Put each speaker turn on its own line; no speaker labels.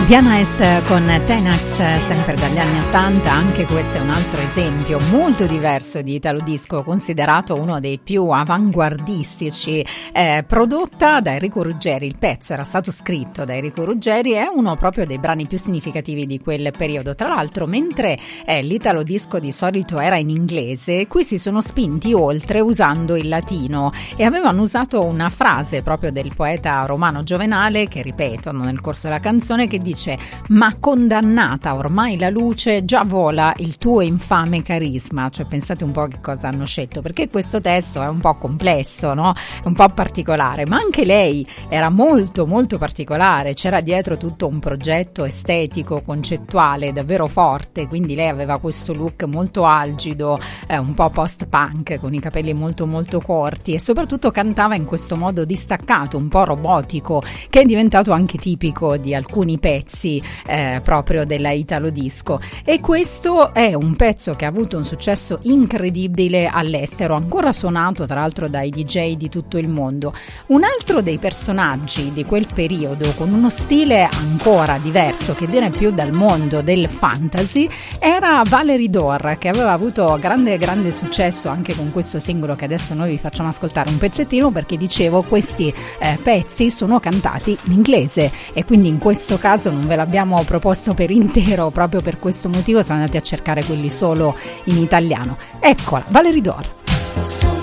Diana Est con Tenax, sempre dagli anni 80, anche questo è un altro esempio molto diverso di Italo Disco, considerato uno dei più avanguardistici, prodotta da Enrico Ruggeri. Il pezzo era stato scritto da Enrico Ruggeri, è uno proprio dei brani più significativi di quel periodo. Tra l'altro, mentre l'Italo Disco di solito era in inglese, qui si sono spinti oltre usando il latino e avevano usato una frase proprio del poeta romano Giovenale, che ripetono nel corso della canzone, che dice: ma condannata ormai la luce, già vola il tuo infame carisma. Cioè, pensate un po' che cosa hanno scelto, perché questo testo è un po' complesso, no? È un po' particolare, ma anche lei era molto molto particolare. C'era dietro tutto un progetto estetico, concettuale davvero forte, quindi lei aveva questo look molto algido, un po' post-punk, con i capelli molto molto corti, e soprattutto cantava in questo modo distaccato, un po' robotico, che è diventato anche tipico di alcuni pezzi proprio della Italo Disco. E questo è un pezzo che ha avuto un successo incredibile all'estero, ancora suonato tra l'altro dai DJ di tutto il mondo. Un altro dei personaggi di quel periodo, con uno stile ancora diverso, che viene più dal mondo del fantasy, era Valerie Dore, che aveva avuto grande successo anche con questo singolo che adesso noi vi facciamo ascoltare un pezzettino, perché dicevo questi pezzi sono cantati in inglese, e quindi in questo caso non ve l'abbiamo proposto per intero, proprio per questo motivo siamo andati a cercare quelli solo in italiano. Eccola, Valerie Dore.